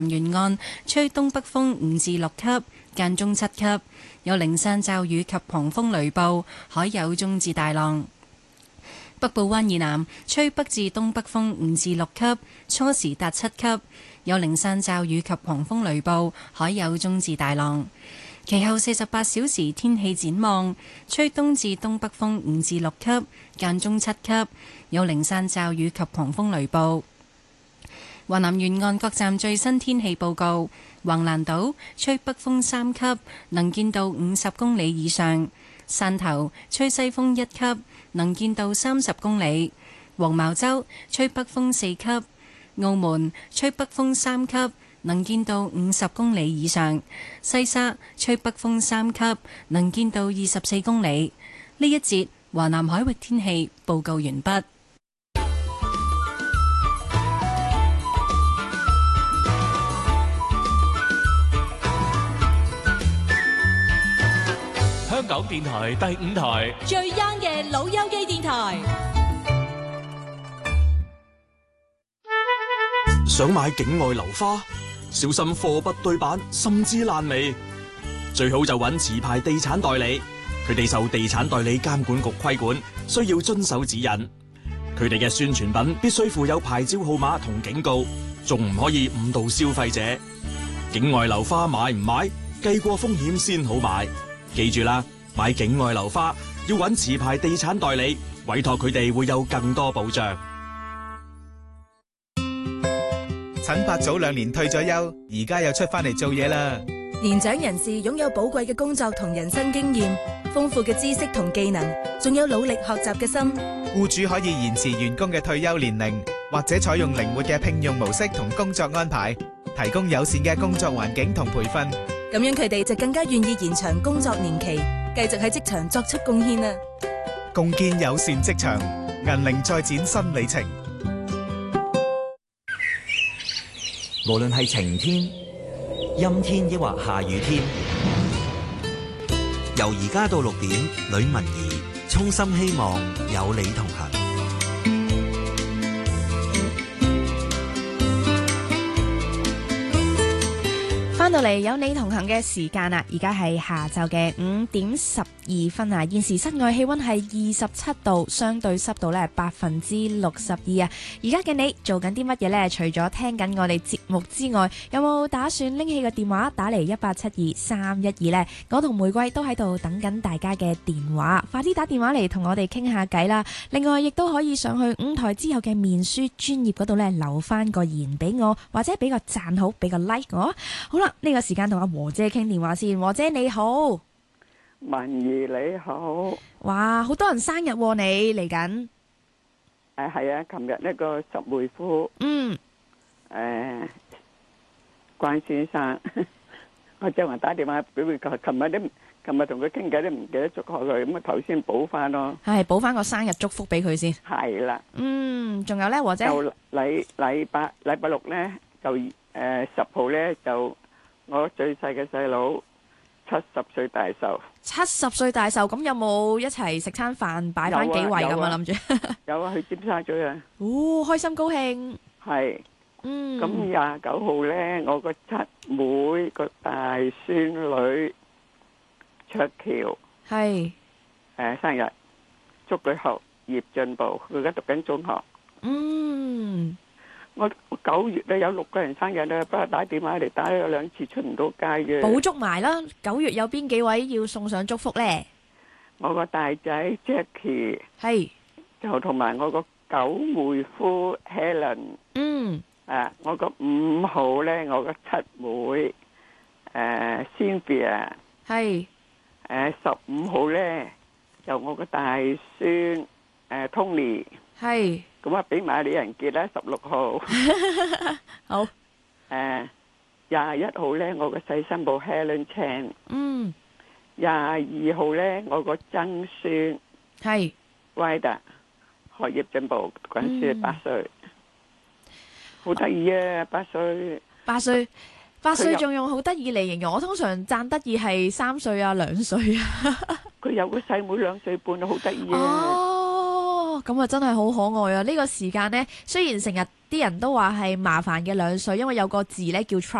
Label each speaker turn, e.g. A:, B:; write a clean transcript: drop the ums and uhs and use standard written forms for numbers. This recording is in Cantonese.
A: 沿岸吹東北風5至6級，間中7級，有零散驟雨及狂風雷暴，海有中至大浪。北部灣以南吹北至東北風5至6級，初時達7級，有零散驟雨及狂風雷暴，海有中至大浪。其後48小時天氣展望，吹東至東北風5至6級，間中7級，有零散驟雨及狂風雷暴。華南沿岸各站最新天氣報告：橫瀾島吹北風3級，能見度50公里以上；汕頭吹西風1級，能見度30公里；黃茅洲吹北風4級；澳門吹北風3級，能見度50公里以上；西沙吹北風3級，能見度24公里。呢一節華南海域天氣報告完畢。
B: 香港電台第5台
C: 最 young 嘅老友記電台。
D: 想買境外樓花，小心貨不對版，甚至爛尾。最好就揾持牌地產代理，佢哋受地產代理監管局規管，需要遵守指引。佢哋嘅宣傳品必須附有牌照號碼同警告，仲唔可以誤導消費者。境外樓花買唔買，計過風險先好買。記住啦，買境外樓花要揾持牌地產代理，委託佢哋會有更多保障。
E: 陳伯早2年退咗休，而家又出翻嚟做嘢啦。
F: 年長人士擁有寶貴嘅工作同人生經驗，豐富嘅知識同技能，仲有努力學習嘅心。
E: 僱主可以延遲員工嘅退休年齡，或者採用靈活嘅聘用模式同工作安排，提供友善嘅工作環境同培訓。
F: 咁樣佢哋就更加願意延長工作年期，繼續喺職場作出貢獻啦。
E: 共建友善職場，銀齡再展新里程。
G: 無論係晴天、陰天抑或下雨天，由而家到6點，呂文儀衷心希望有你同行。
H: 翻到嚟有你同行嘅時間啦，而家係下晝嘅5點12分啊！現時室外氣溫係27度，相對濕度咧係62%啊！而家嘅你做緊啲乜嘢呢？除咗聽緊我哋節目之外，有冇打算拎起個電話打嚟1872-312呢？我同玫瑰都喺度等緊大家嘅電話，快啲打電話嚟同我哋傾下偈啦！另外，亦都可以上去5台之後嘅面書專頁嗰度咧留翻個言俾我，或者俾個讚好，俾個 like 我。好啦。呢個時間同阿和姐傾電話先，和姐你好，
I: 文儀你好，
H: 哇，好多人生日喎，你嚟緊？
I: 係啊，琴日呢個十妹夫，關先生，我正話打電話俾佢，琴日同佢傾偈都唔記得祝賀佢，咁啊頭先補翻咯，
H: 係補翻個生日祝福俾佢先，
I: 係啦，
H: 仲有咧，和姐，
I: 就禮拜六咧就10號咧就。我最細嘅細佬70歲大壽
H: ，70歲大壽，咁有冇一齊食餐飯擺翻幾位咁啊？諗住
I: 有啊，去尖沙咀啊！
H: 哦，開心高興
I: 係，咁29號咧，我個七妹個大孫女卓喬
H: 係
I: 生日，祝佢學業進步，佢而家讀緊中學。我9月咧有6個人生日咧，不過打電話嚟打咗2次出唔到街嘅。
H: 補足埋啦！9月有邊幾位要送上祝福咧？
I: 我個大仔 Jackie
H: 係，
I: 就同埋我個九妹夫 Helen。我個5號咧，我個七妹Cynthia
H: 係。
I: 15號咧就我個大孫Tony
H: 係。
I: 咁啊，俾埋你人傑啦，16號。
H: 好。
I: 21號咧，我個細新抱 Helen Chan。22號咧，我個曾孫
H: 係
I: Wida， 學業進步，讀緊書，8歲，好得意啊！8歲。
H: 8歲仲用好得意嚟形容，我通常讚得意係3歲啊、2歲啊。
I: 佢有個細妹2歲半，好得意啊！
H: 咁啊真係好可愛啊！呢個時間呢，雖然成日啲人都話係麻煩嘅兩歲，因為有個字咧叫